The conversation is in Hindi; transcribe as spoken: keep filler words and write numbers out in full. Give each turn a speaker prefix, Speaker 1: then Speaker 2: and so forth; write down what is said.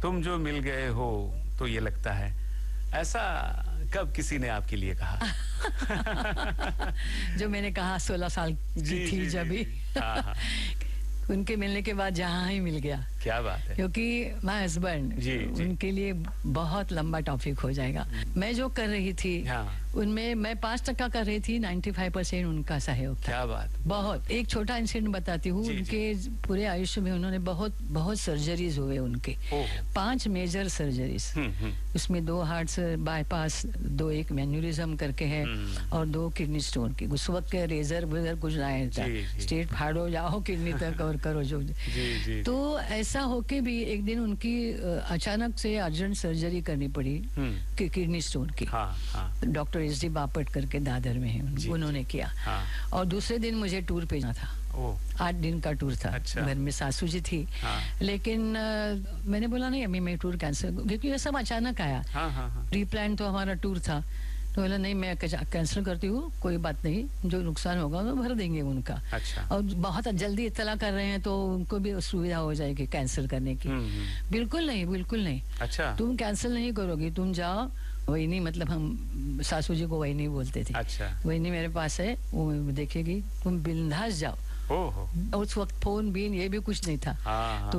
Speaker 1: तुम जो मिल गए हो तो ये लगता है, ऐसा कब किसी ने आपके लिए कहा?
Speaker 2: जो मैंने कहा सोलह साल की थी जब भी।
Speaker 1: हाँ, हाँ।
Speaker 2: उनके मिलने के बाद जहाँ ही मिल गया।
Speaker 1: क्या बात है।
Speaker 2: क्योंकि माय हस्बैंड, उनके लिए बहुत लंबा टॉपिक हो जाएगा। मैं जो कर रही थी, हाँ। उनमें मैं पाँच टका कर रही थी, पचानवे परसेंट उनका सहयोग था।
Speaker 1: क्या बात।
Speaker 2: बहुत। एक छोटा इंसिडेंट बताती हूँ। उनके जी. पूरे आयुष्य में उन्होंने बहुत बहुत सर्जरीज हुए उनके, पांच मेजर सर्जरीज। उसमें दो हार्ट बाईपास, दो एक मैन्यूरिज्म करके है और दो किडनी स्टोन की। उस वक्त के रेजर वेजर कुछ नहीं था, स्टेट फाड़ो जाओ किडनी तक और करो जो जी, जी, तो ऐसा होके भी एक दिन उनकी अचानक से अर्जेंट सर्जरी करनी पड़ी कि किडनी स्टोन की। हाँ, हाँ. डॉक्टर एस डी बापट करके दादर में है, उन्होंने किया। हाँ. और दूसरे दिन मुझे टूर पे जाना था, आठ दिन का टूर था। अच्छा। घर में सासू जी थी। हाँ. लेकिन आ, मैंने बोला नहीं अम्मी मैं टूर कैंसिल, क्योंकि ये सब अचानक आया। हाँ, हाँ, हाँ. प्रीप्लान तो हमारा टूर था, तो बोला नहीं मैं कैंसिल करती हूँ, कोई बात नहीं, जो नुकसान होगा तो भर देंगे उनका। अच्छा। और बहुत जल्दी इत्तला कर रहे हैं तो उनको भी सुविधा हो जाएगी कैंसिल करने की। बिल्कुल नहीं, बिल्कुल नहीं। अच्छा। तुम कैंसिल नहीं करोगी, तुम जाओ। वही नहीं, मतलब हम सासू जी को वही नहीं बोलते थे। अच्छा। वही नहीं मेरे पास है, वो देखेगी, तुम बिंदास जाओ। ओहो। उस वक्त फोन बीन ये भी कुछ नहीं था। हाँ, हाँ.